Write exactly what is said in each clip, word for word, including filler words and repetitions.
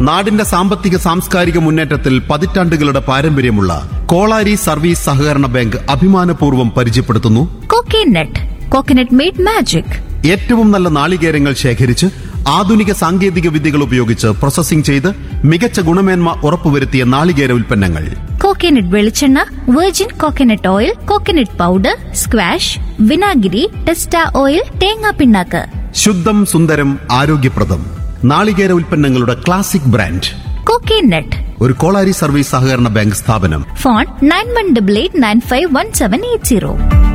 നാടിന്റെ സാമ്പത്തിക സാംസ്കാരിക മുന്നേറ്റത്തിൽ പതിറ്റാണ്ടുകളുടെ പാരമ്പര്യമുള്ള കോളാരി സർവീസ് സഹകരണ ബാങ്ക് അഭിമാനപൂർവ്വം പരിചയപ്പെടുത്തുന്നു കോക്കനട്ട്. Coconut made magic. ഏറ്റവും നല്ല നാളികേരങ്ങൾ ശേഖരിച്ച് ആധുനിക സാങ്കേതിക വിദ്യകൾ ഉപയോഗിച്ച് പ്രോസസ്സിംഗ് ചെയ്ത് മികച്ച ഗുണമേന്മ ഉറപ്പുവരുത്തിയ നാളികേര ഉൽപ്പന്നങ്ങൾ. കോക്കനട്ട് വെളിച്ചെണ്ണ, virgin coconut oil, coconut powder, squash, വിനാഗിരി, ടെസ്റ്റ ഓയിൽ, തേങ്ങാ പിണ്ണാക്ക്. ശുദ്ധം സുന്ദരം ആരോഗ്യപ്രദം നാളികേര ഉൽപ്പന്നങ്ങളുടെ ക്ലാസിക് ബ്രാൻഡ് കോക്കനട്ട്. ഒരു കോളാരി സർവീസ് സഹകരണ ബാങ്ക് സ്ഥാപനം. Phone nine one double eight nine five one seven eight zero.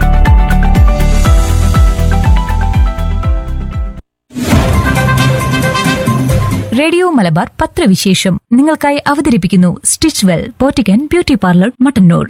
Radio Malabar പത്രവിശേഷം നിങ്ങൾക്കായി അവതരിപ്പിക്കുന്നു stitch well പോറ്റിക്കൻ beauty parlour Mattannur.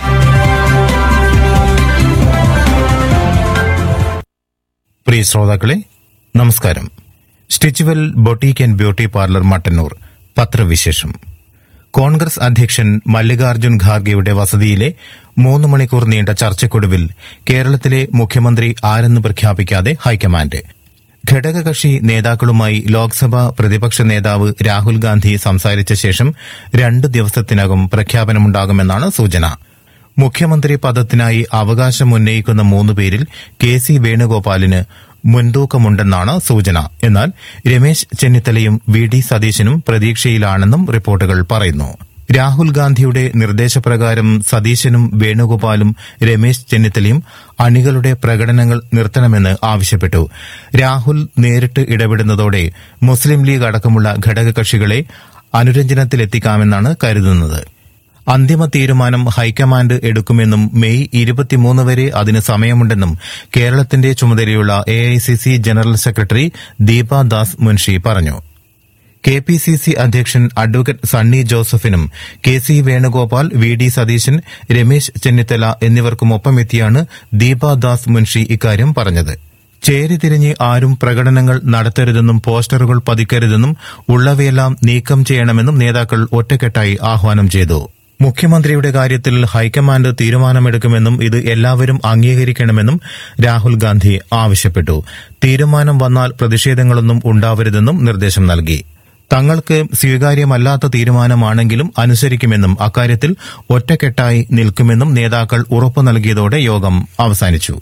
പ്രിയ ശ്രോതാക്കളെ, നമസ്കാരം. Stitch well boutique and beauty parlour Mattannur പത്രവിശേഷം. കോൺഗ്രസ് അധ്യക്ഷൻ മല്ലികാർജ്ജുൻ ഖാർഗെയുടെ വസതിയിലെ മൂന്ന് മണിക്കൂർ നീണ്ട ചർച്ചയ്ക്കൊടുവിൽ കേരളത്തിലെ മുഖ്യമന്ത്രി ആരെന്ന് പ്രഖ്യാപിക്കാതെ ഹൈക്കമാൻഡ്. ഘടകകക്ഷി നേതാക്കളുമായി ലോക്സഭാ പ്രതിപക്ഷ നേതാവ് രാഹുൽ ഗാന്ധി സംസാരിച്ച ശേഷം രണ്ട് ദിവസത്തിനകം പ്രഖ്യാപനമുണ്ടാകുമെന്നാണ് സൂചന. മുഖ്യമന്ത്രി പദത്തിനായി അവകാശമുന്നയിക്കുന്ന മൂന്ന് പേരിൽ കെ സി വേണുഗോപാലിന് മുൻതൂക്കമുണ്ടെന്നാണ് സൂചന. എന്നാൽ രമേശ് ചെന്നിത്തലയും വി ഡി സതീശനും പ്രതീക്ഷയിലാണെന്നും റിപ്പോർട്ടുകൾ പറയുന്നു. രാഹുൽ ഗാന്ധിയുടെ നിർദ്ദേശപ്രകാരം സതീശനും വേണുഗോപാലും രമേശ് ചെന്നിത്തലയും അണികളുടെ പ്രകടനങ്ങൾ നിർത്തണമെന്ന് ആവശ്യപ്പെട്ടു. രാഹുൽ നേരിട്ട് ഇടപെടുന്നതോടെ മുസ്ലിം ലീഗ് അടക്കമുള്ള ഘടകകക്ഷികളെ അനുരഞ്ജനത്തിലെത്തിക്കാമെന്നാണ് കരുതുന്നത്. അന്തിമ തീരുമാനം ഹൈക്കമാൻഡ് എടുക്കുമെന്നും മെയ് ഇരുപത്തിമൂന്ന് വരെ അതിന് സമയമുണ്ടെന്നും കേരളത്തിന്റെ ചുമതലയുള്ള A I C C general secretary Deepa Das Munshi പറഞ്ഞു. കെ പി സി സി അധ്യക്ഷൻ advocate Sunny ജോസഫിനും K C Venugopal, V D Satheesan, Ramesh Chennithala എന്നിവർക്കുമൊപ്പമെത്തിയാണ് Deepa Das Munshi ഇക്കാര്യം പറഞ്ഞത്. ചേരിതിരിഞ്ഞ് ആരും പ്രകടനങ്ങൾ നടത്തരുതെന്നും പോസ്റ്ററുകൾ പതിക്കരുതെന്നും ഉള്ളവയെല്ലാം നീക്കം ചെയ്യണമെന്നും നേതാക്കൾ ഒറ്റക്കെട്ടായി ആഹ്വാനം ചെയ്തു. മുഖ്യമന്ത്രിയുടെ കാര്യത്തിൽ ഹൈക്കമാൻഡ് തീരുമാനമെടുക്കുമെന്നും ഇത് എല്ലാവരും അംഗീകരിക്കണമെന്നും രാഹുൽ ഗാന്ധി ആവശ്യപ്പെട്ടു. തീരുമാനം വന്നാൽ പ്രതിഷേധങ്ങളൊന്നും ഉണ്ടാവരുതെന്നും നിർദ്ദേശം നൽകി. തങ്ങൾക്ക് സ്വീകാര്യമല്ലാത്ത തീരുമാനമാണെങ്കിലും അനുസരിക്കുമെന്നും അക്കാര്യത്തിൽ ഒറ്റക്കെട്ടായി നിൽക്കുമെന്നും നേതാക്കൾ ഉറപ്പു നൽകിയതോടെ യോഗം അവസാനിച്ചു.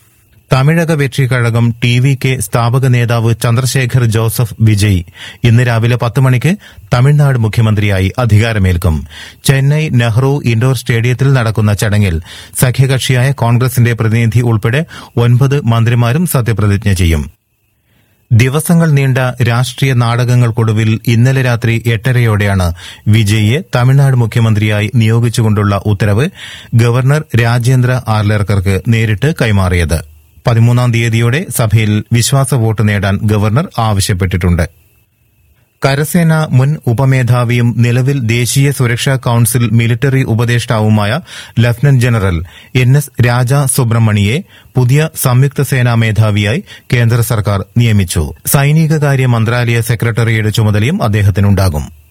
Tamilaga Vettri Kazhagam T V K സ്ഥാപക നേതാവ് ചന്ദ്രശേഖർ ജോസഫ് വിജയ് ഇന്ന് രാവിലെ പത്ത് മണിക്ക് തമിഴ്നാട് മുഖ്യമന്ത്രിയായി അധികാരമേൽക്കും. ചെന്നൈ നെഹ്റു ഇൻഡോർ സ്റ്റേഡിയത്തിൽ നടക്കുന്ന ചടങ്ങിൽ സഖ്യകക്ഷിയായ കോൺഗ്രസിന്റെ പ്രതിനിധി ഉൾപ്പെടെ ഒൻപത് മന്ത്രിമാരും സത്യപ്രതിജ്ഞ ചെയ്യും. ദിവസങ്ങൾ നീണ്ട രാഷ്ട്രീയ നാടകങ്ങൾക്കൊടുവിൽ ഇന്നലെ രാത്രി എട്ടരയോടെയാണ് വിജയിയെ തമിഴ്നാട് മുഖ്യമന്ത്രിയായി നിയോഗിച്ചുകൊണ്ടുള്ള ഉത്തരവ് ഗവർണർ രാജേന്ദ്ര ആർലേക്കർക്ക് നേരിട്ട് കൈമാറിയത്. പതിമൂന്നാം തീയതിയോടെ സഭയിൽ വിശ്വാസ വോട്ട് നേടാൻ ഗവർണർ ആവശ്യപ്പെട്ടിട്ടുണ്ട്. കരസേന മുൻ ഉപമേധാവിയും നിലവിൽ ദേശീയ സുരക്ഷാ council military ഉപദേഷ്ടാവുമായ lieutenant general N S രാജ സുബ്രഹ്മണിയെ പുതിയ സംയുക്ത സേനാ മേധാവിയായി കേന്ദ്ര സർക്കാർ നിയമിച്ചു. സൈനികകാര്യ മന്ത്രാലയ സെക്രട്ടറിയുടെ ചുമതലയും അദ്ദേഹത്തിനുണ്ടാകും.